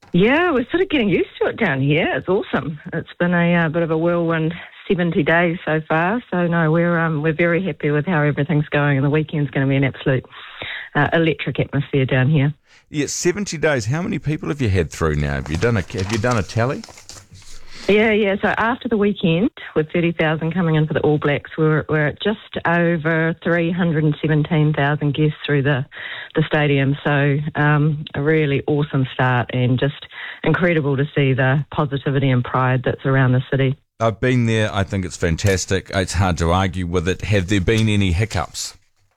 Yeah, we're sort of getting used to it down here. It's awesome. It's been a bit of a whirlwind 70 days so far. So no, we're very happy with how everything's going, and the weekend's going to be an absolute electric atmosphere down here. Yeah, 70 days. How many people have you had through now? Have you done a tally? Yeah. So after the weekend, with 30,000 coming in for the All Blacks, we're at just over 317,000 guests through the stadium. So a really awesome start, and just incredible to see the positivity and pride that's around the city. I've been there. I think it's fantastic. It's hard to argue with it. Have there been any hiccups?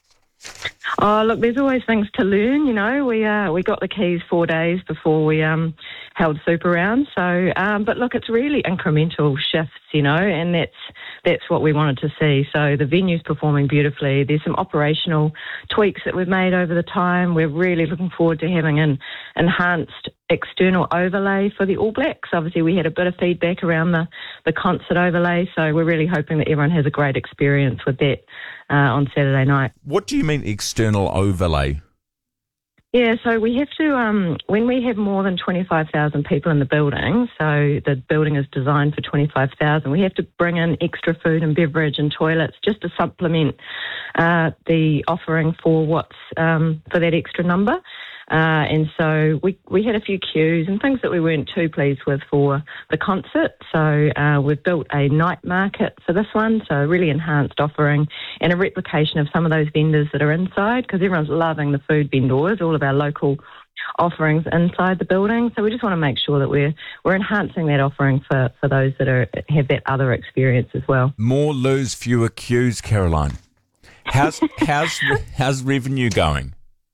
Oh, look, there's always things to learn, you know. We got the keys 4 days before we held Super Round. So, but look, it's really incremental shifts, you know, and that's what we wanted to see. So the venue's performing beautifully. There's some operational tweaks that we've made over the time. We're really looking forward to having an enhanced external overlay for the All Blacks. Obviously, we had a bit of feedback around the concert overlay, so we're really hoping that everyone has a great experience with that on Saturday night. What do you mean external overlay? Yeah, so we have to, when we have more than 25,000 people in the building, so the building is designed for 25,000, we have to bring in extra food and beverage and toilets just to supplement the offering for for that extra number. And so we had a few queues and things that we weren't too pleased with for the concert. So we've built a night market for this one, so a really enhanced offering and a replication of some of those vendors that are inside, because everyone's loving the food vendors, all of our local offerings inside the building. So we just want to make sure that we're enhancing that offering for those that have that other experience as well. More lose, fewer queues, Caroline. How's revenue going?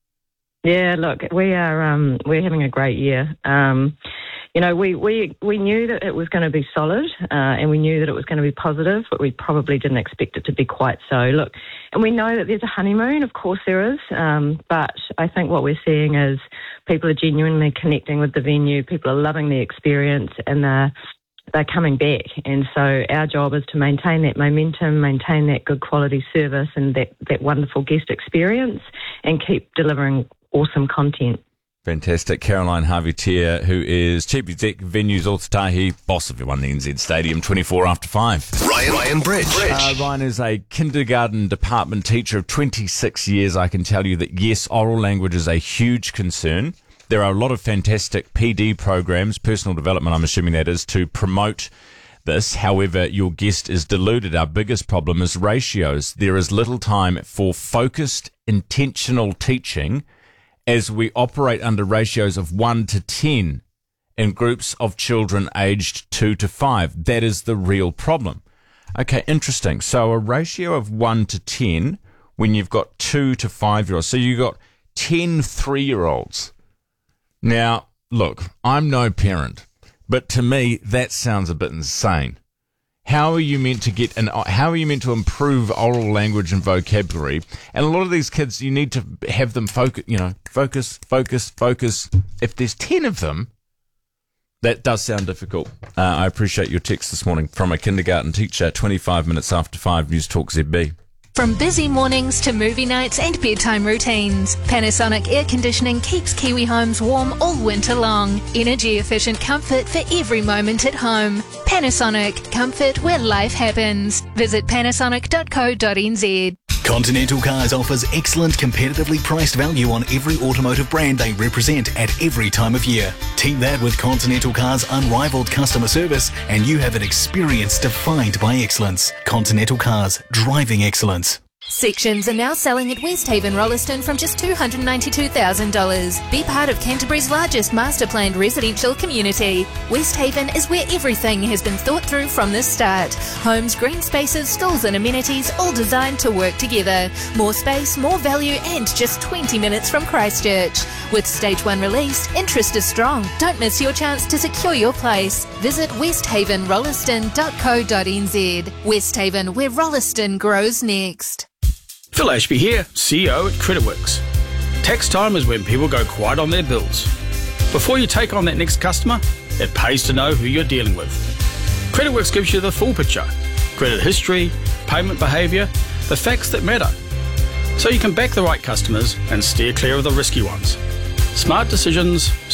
Yeah, look, we're having a great year. You know, we knew that it was going to be solid, and we knew that it was going to be positive, but we probably didn't expect it to be quite so. Look, and we know that there's a honeymoon, of course there is, but I think what we're seeing is people are genuinely connecting with the venue, people are loving the experience, and they're coming back. And so our job is to maintain that momentum, maintain that good quality service and that wonderful guest experience, and keep delivering awesome content. Fantastic. Caroline Harvey-Tier, who is Chief Executive Venues Ōtautahi, boss of One NZ Stadium, 24 after 5. Ryan Bridge. Ryan is a kindergarten department teacher of 26 years. I can tell you that, yes, oral language is a huge concern. There are a lot of fantastic PD programs, personal development, I'm assuming that is, to promote this. However, your guest is deluded. Our biggest problem is ratios. There is little time for focused, intentional teaching as we operate under ratios of 1 to 10 in groups of children aged 2 to 5. That is the real problem. Okay, interesting. So a ratio of 1 to 10 when you've got 2 to 5-year-olds. So you've got 10 3-year-olds. Now, look, I'm no parent, but to me, that sounds a bit insane. How are you meant to improve oral language and vocabulary? And a lot of these kids, you need to have them focus. If there's 10 of them, that does sound difficult. I appreciate your text this morning from a kindergarten teacher, 25 minutes after 5, News Talk ZB. From busy mornings to movie nights and bedtime routines, Panasonic Air Conditioning keeps Kiwi homes warm all winter long. Energy-efficient comfort for every moment at home. Panasonic, comfort where life happens. Visit panasonic.co.nz. Continental Cars offers excellent competitively priced value on every automotive brand they represent at every time of year. Team that with Continental Cars' unrivaled customer service and you have an experience defined by excellence. Continental Cars, driving excellence. Sections are now selling at Westhaven Rolleston from just $292,000. Be part of Canterbury's largest master planned residential community. Westhaven is where everything has been thought through from the start. Homes, green spaces, schools and amenities all designed to work together. More space, more value and just 20 minutes from Christchurch. With Stage 1 released, interest is strong. Don't miss your chance to secure your place. Visit westhavenrolleston.co.nz. Westhaven, where Rolleston grows next. Phil Ashby here, CEO at CreditWorks. Tax time is when people go quiet on their bills. Before you take on that next customer, it pays to know who you're dealing with. CreditWorks gives you the full picture: credit history, payment behaviour, the facts that matter. So you can back the right customers and steer clear of the risky ones. Smart decisions,